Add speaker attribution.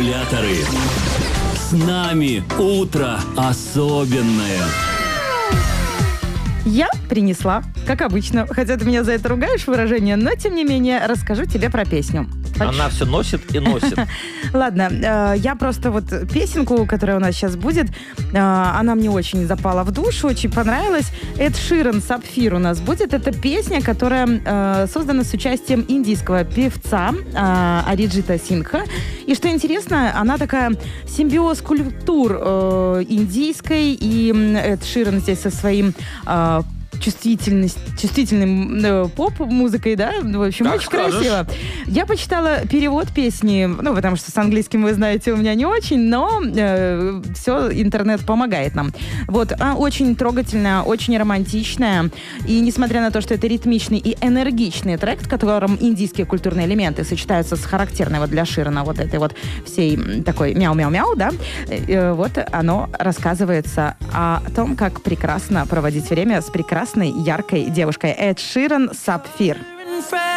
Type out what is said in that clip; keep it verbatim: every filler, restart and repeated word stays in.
Speaker 1: Стимуляторы. С нами утро особенное.
Speaker 2: Я принесла, как обычно, хотя ты меня за это ругаешь выражение, но тем не менее расскажу тебе про песню.
Speaker 3: Она все носит и носит.
Speaker 2: Ладно, э, я просто вот песенку, которая у нас сейчас будет, э, она мне очень запала в душу, очень понравилась. Эд Ширан «Сапфир» у нас будет. Это песня, которая э, создана с участием индийского певца э, Ариджита Сингха. И что интересно, она такая симбиоз культур э, индийской, и Эд Ширан здесь со своим э, чувствительность, чувствительным э, поп-музыкой, да? В общем,
Speaker 3: как
Speaker 2: очень
Speaker 3: скажешь.
Speaker 2: красиво. Я почитала перевод песни, ну, потому что с английским, вы знаете, у меня не очень, но э, все, интернет помогает нам. Вот, а, очень трогательная, очень романтичная, и несмотря на то, что это ритмичный и энергичный трек, в котором индийские культурные элементы сочетаются с характерной вот для Ширана вот этой вот всей такой мяу-мяу-мяу, да, э, вот оно рассказывается о том, как прекрасно проводить время с прекрасной яркой девушкой. Эд Ширан «Сапфир».